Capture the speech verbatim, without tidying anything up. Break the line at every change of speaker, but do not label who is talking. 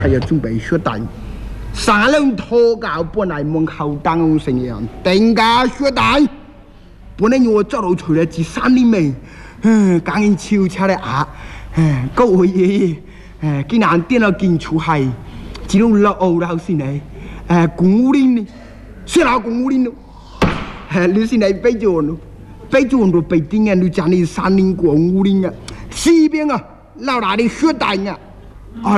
还要准备血蛋。三人拖到本来门口等成样，定价血蛋。本来我走路出来至三年未，嗯，讲因笑车咧啊，嗯，各位爷爷，诶，竟然点了进出海，一路老欧老先来，诶，古林呢，说老古林咯，诶，你先来背住咯，背住我背顶啊，你讲你三年过古林啊，西边啊，老大的血蛋啊。